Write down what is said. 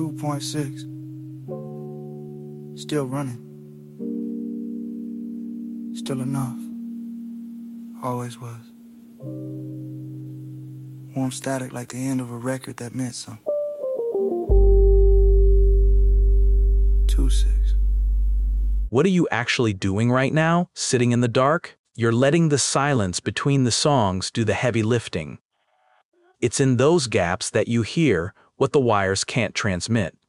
2.6. Still running. Still enough. Always was. Warm static like the end of a record that meant something. 2.6. What are you actually doing right now, sitting in the dark? You're letting the silence between the songs do the heavy lifting. It's in those gaps that you hear what the wires can't transmit.